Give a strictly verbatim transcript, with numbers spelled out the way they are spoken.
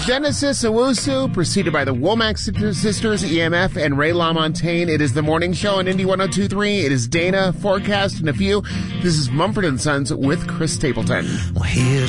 Genesis Owusu, preceded by the Womack Sisters, E M F, and Ray LaMontagne. It is the morning show on Indy one oh two point three. It is Dana, Forecast, and a few. This is Mumford and Sons with Chris Stapleton. Well, here's